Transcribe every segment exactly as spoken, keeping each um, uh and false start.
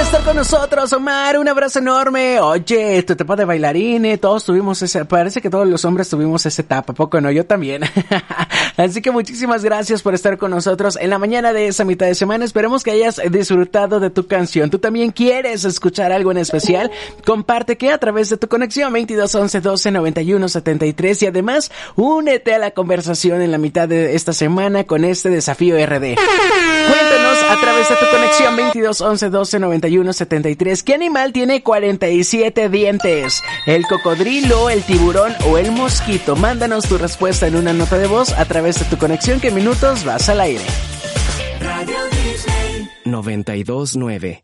estar con nosotros, Omar. Un abrazo enorme. Oye, tu etapa de bailarín, eh, todos tuvimos ese, parece que todos los hombres tuvimos esa etapa, ¿poco no? Yo también. Así que muchísimas gracias por estar con nosotros en la mañana de esa mitad de semana. Esperemos que hayas disfrutado de tu canción. ¿Tú también quieres escuchar algo en especial? Comparte que a través de tu conexión veintidós once doce noventa y uno setenta y tres y además únete a la conversación en la mitad de esta semana con este desafío R D. Cuéntanos a través de tu conexión veintidós once doce noventa y uno setenta y tres ¿qué animal tiene cuarenta y siete dientes? ¿El cocodrilo, el tiburón o el mosquito? Mándanos tu respuesta en una nota de voz a través de tu conexión, que en minutos vas al aire. Radio Disney noventa y dos nueve.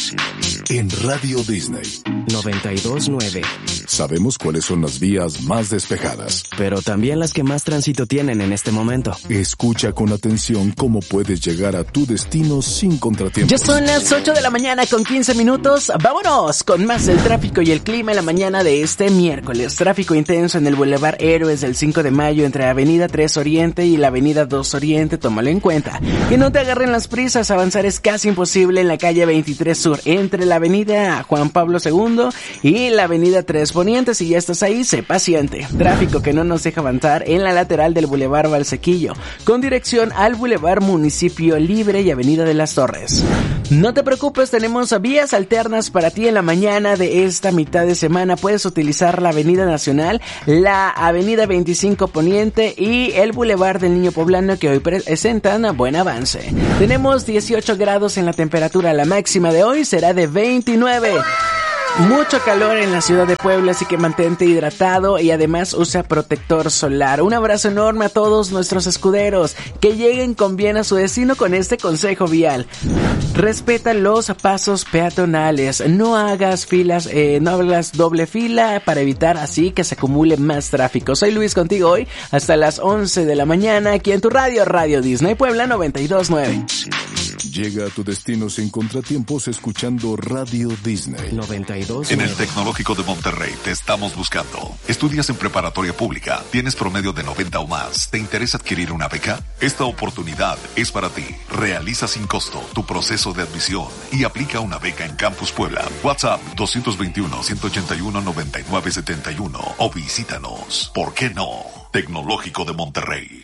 En Radio Disney noventa y dos nueve. Sabemos cuáles son las vías más despejadas, pero también las que más tránsito tienen en este momento. Escucha con atención cómo puedes llegar a tu destino sin contratiempos. Ya son las ocho de la mañana con quince minutos. Vámonos con más del tráfico y el clima en la mañana de este miércoles. Tráfico intenso en el Boulevard Héroes del cinco de mayo entre Avenida tres Oriente y la Avenida dos Oriente. Tómalo en cuenta. Que no te agarren las prisas. Avanzar es casi imposible en la calle veintitrés Sur entre la Avenida Juan Pablo segundo y la Avenida tres Poniente. Si ya estás ahí, sé paciente. Tráfico que no nos deja avanzar en la lateral del Boulevard Valsequillo, con dirección al Boulevard Municipio Libre y Avenida de las Torres. No te preocupes, tenemos vías alternas para ti en la mañana de esta mitad de semana. Puedes utilizar la Avenida Nacional, la Avenida veinticinco Poniente y el Boulevard del Niño Poblano, que hoy presentan buen avance. Tenemos dieciocho grados en la temperatura, la máxima de hoy será de veintinueve. Mucho calor en la ciudad de Puebla, así que mantente hidratado y además usa protector solar. Un abrazo enorme a todos nuestros escuderos, que lleguen con bien a su destino con este consejo vial. Respeta los pasos peatonales, no hagas filas, eh, no hagas doble fila para evitar así que se acumule más tráfico. Soy Luis contigo hoy hasta las once de la mañana aquí en tu radio, Radio Disney Puebla noventa y dos nueve. Llega a tu destino sin contratiempos escuchando Radio Disney noventa y dos nueve. En el Tecnológico de Monterrey te estamos buscando. ¿Estudias en preparatoria pública? ¿Tienes promedio de noventa o más? ¿Te interesa adquirir una beca? Esta oportunidad es para ti. Realiza sin costo tu proceso de admisión y aplica una beca en Campus Puebla. WhatsApp dos dos uno, uno ocho uno, nueve nueve siete uno o visítanos. ¿Por qué no? Tecnológico de Monterrey.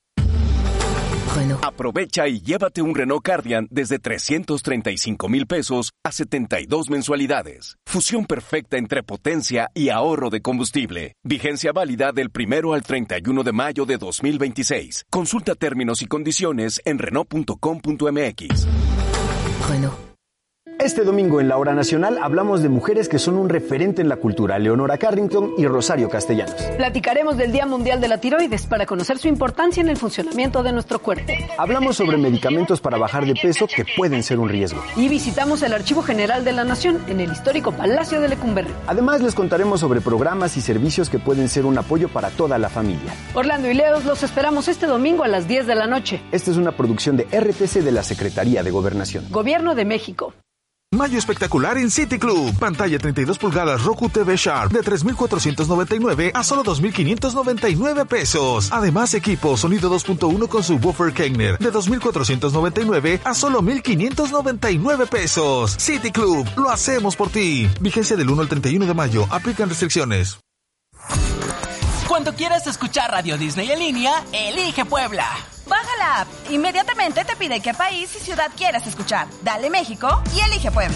Aprovecha y llévate un Renault Cardian desde trescientos treinta y cinco mil pesos a setenta y dos mensualidades. Fusión perfecta entre potencia y ahorro de combustible. Vigencia válida del primero al treinta y uno de mayo de dos mil veintiséis. Consulta términos y condiciones en Renault punto com punto m x. Bueno. Este domingo en la Hora Nacional hablamos de mujeres que son un referente en la cultura, Leonora Carrington y Rosario Castellanos. Platicaremos del Día Mundial de la Tiroides para conocer su importancia en el funcionamiento de nuestro cuerpo. Hablamos sobre medicamentos para bajar de peso que pueden ser un riesgo. Y visitamos el Archivo General de la Nación en el histórico Palacio de Lecumberri. Además les contaremos sobre programas y servicios que pueden ser un apoyo para toda la familia. Orlando y Leos los esperamos este domingo a las diez de la noche. Esta es una producción de R T C de la Secretaría de Gobernación. Gobierno de México. Mayo espectacular en City Club. Pantalla treinta y dos pulgadas Roku T V Sharp de tres mil cuatrocientos noventa y nueve a solo dos mil quinientos noventa y nueve pesos. Además, equipo sonido dos punto uno con subwoofer Kegner de dos mil cuatrocientos noventa y nueve a solo mil quinientos noventa y nueve pesos. City Club, lo hacemos por ti. Vigencia del uno al treinta y uno de mayo. Aplican restricciones. Cuando quieras escuchar Radio Disney en línea, elige Puebla. Baja la app. Inmediatamente te pide qué país y ciudad quieras escuchar. Dale México y elige Puebla.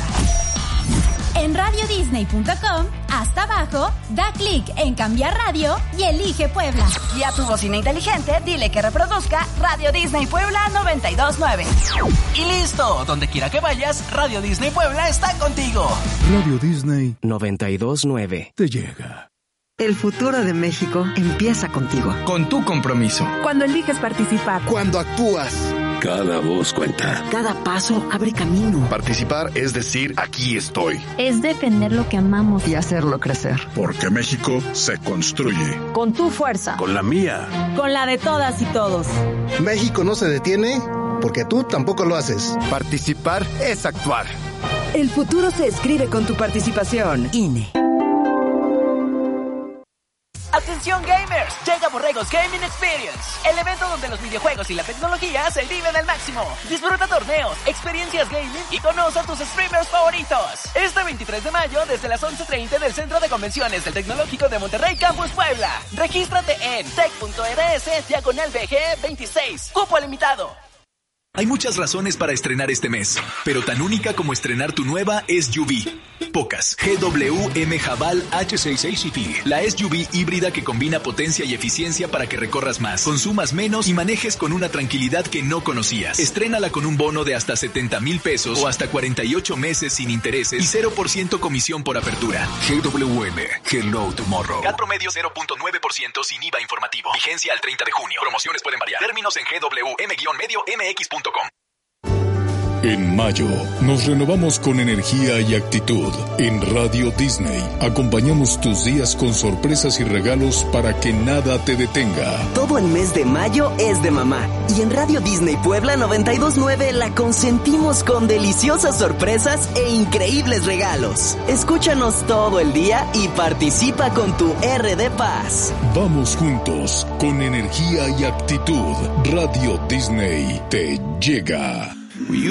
En radio disney punto com, hasta abajo, da clic en cambiar radio y elige Puebla. Y a tu bocina inteligente, dile que reproduzca Radio Disney Puebla noventa y dos nueve. Y listo, donde quiera que vayas, Radio Disney Puebla está contigo. Radio Disney noventa y dos nueve. Te llega. El futuro de México empieza contigo. Con tu compromiso. Cuando eliges participar. Cuando actúas. Cada voz cuenta. Cada paso abre camino. Participar es decir, aquí estoy. Es defender lo que amamos. Y hacerlo crecer. Porque México se construye. Con tu fuerza. Con la mía. Con la de todas y todos. México no se detiene porque tú tampoco lo haces. Participar es actuar. El futuro se escribe con tu participación. I N E. Atención gamers, llega Borregos Gaming Experience, el evento donde los videojuegos y la tecnología se viven al máximo. Disfruta torneos, experiencias gaming y conoce a tus streamers favoritos. Este veintitrés de mayo desde las once treinta del Centro de Convenciones del Tecnológico de Monterrey Campus Puebla. Regístrate en tech.rs diagonal B G veintiséis. Cupo limitado. Hay muchas razones para estrenar este mes, pero tan única como estrenar tu nueva S U V. Pocas. G W M Haval H sesenta y seis C T. La S U V híbrida que combina potencia y eficiencia para que recorras más, consumas menos y manejes con una tranquilidad que no conocías. Estrénala con un bono de hasta setenta mil pesos o hasta cuarenta y ocho meses sin intereses y cero por ciento comisión por apertura. G W M. Hello Tomorrow. C A T promedio cero punto nueve por ciento sin I V A informativo. Vigencia al treinta de junio. Promociones pueden variar. Términos en G W M medio M X punto com. En mayo, nos renovamos con energía y actitud. En Radio Disney, acompañamos tus días con sorpresas y regalos para que nada te detenga. Todo el mes de mayo es de mamá. Y en Radio Disney Puebla noventa y dos punto nueve la consentimos con deliciosas sorpresas e increíbles regalos. Escúchanos todo el día y participa con tu R D Paz. Vamos juntos, con energía y actitud. Radio Disney te llega.